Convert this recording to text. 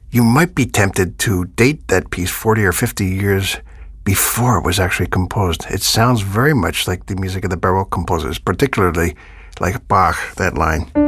you might be tempted to date that piece 40 or 50 years before it was actually composed. It sounds very much like the music of the Baroque composers, particularly like Bach, that line.